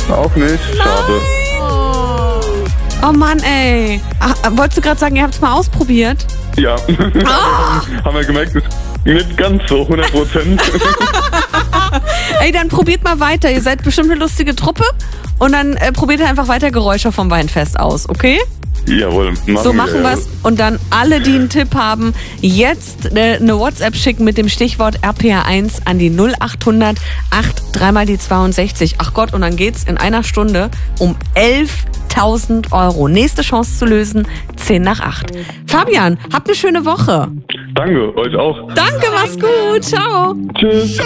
Auch nicht. Schade. Oh Mann, ey. Ach, wolltest du gerade sagen, ihr habt es mal ausprobiert? Ja. Haben wir gemerkt, ist nicht ganz so 100%. Ey, dann probiert mal weiter. Ihr seid bestimmt eine lustige Truppe. Und dann probiert einfach weiter Geräusche vom Weinfest aus, okay? Jawohl. So machen wir's. Und dann alle, die einen Tipp haben, jetzt eine WhatsApp schicken mit dem Stichwort RPR1 an die 0800 8 mal die 62. Ach Gott, und dann geht's in einer Stunde um 11.000 Euro. Nächste Chance zu lösen, 10 nach 8. Fabian, habt eine schöne Woche. Danke, euch auch. Danke, mach's gut. Ciao. Tschüss.